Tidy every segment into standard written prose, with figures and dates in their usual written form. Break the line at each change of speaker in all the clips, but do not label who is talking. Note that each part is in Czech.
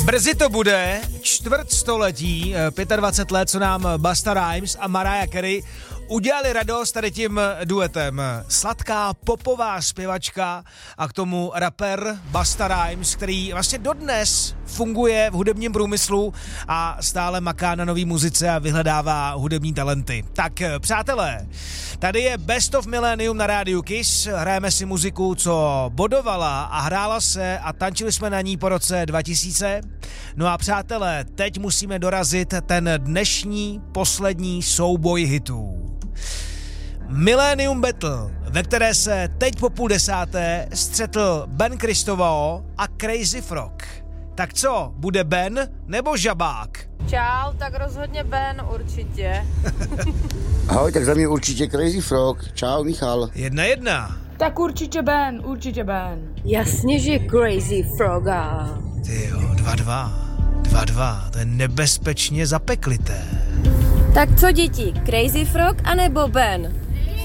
Brzy to bude čtvrtstoletí, 25 let, co nám Busta Rhymes a Mariah Carey udělali radost tady tím duetem. Sladká popová zpěvačka a k tomu rapper Busta Rhymes, který vlastně dodnes funguje v hudebním průmyslu a stále maká na nový muzice a vyhledává hudební talenty. Tak přátelé, tady je Best of Millennium na rádiu Kiss. Hrajeme si muziku, co bodovala a hrála se a tančili jsme na ní po roce 2000. No a přátelé, teď musíme dorazit ten dnešní poslední souboj hitů. Millennium Battle, ve které se teď po 9:30 střetl Ben Christoval a Crazy Frog. Tak co, bude Ben nebo žabák?
Čau, tak rozhodně Ben, určitě.
Ahoj, tak za mě určitě Crazy Frog. Čau, Michal.
1-1.
Tak určitě Ben, určitě Ben.
Jasně, že Crazy Froga.
Tyjo, 2-2. 2-2, to je nebezpečně zapeklité.
Tak co děti, Crazy Frog anebo Ben?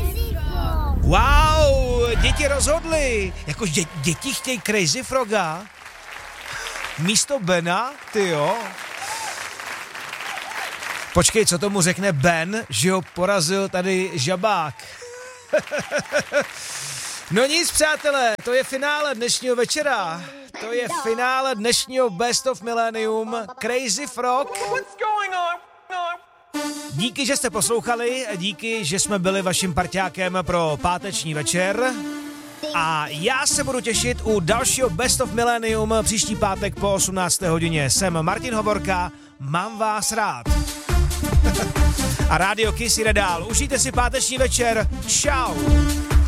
Wow, děti rozhodly. Jako děti chtějí Crazy Froga místo Bena, tyjo. Počkej, co tomu řekne Ben, že ho porazil tady žabák. No nic, přátelé, to je finále dnešního večera. To je finále dnešního Best of Millennium. Crazy Frog. Díky, že jste poslouchali, díky, že jsme byli vaším parťákem pro páteční večer. A já se budu těšit u dalšího Best of Millennium příští pátek po 18. hodině. Jsem Martin Hovorka, mám vás rád. A Radio Kiss jde dál. Užijte si páteční večer. Čau.